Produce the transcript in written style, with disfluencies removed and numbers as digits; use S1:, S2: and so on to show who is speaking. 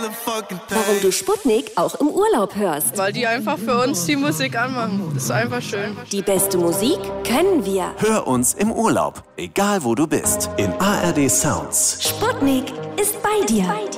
S1: Warum du Sputnik auch im Urlaub hörst.
S2: Weil die einfach für uns die Musik anmachen. Das ist einfach schön.
S1: Die beste Musik können wir.
S3: Hör uns im Urlaub, egal wo du bist, in ARD Sounds.
S1: Sputnik ist bei dir.